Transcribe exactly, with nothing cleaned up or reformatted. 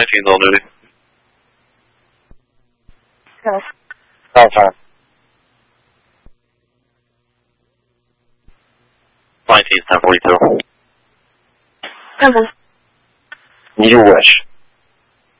nineteen on duty. Yes. Call time. nineteen, ten forty-two. Come on. You wish.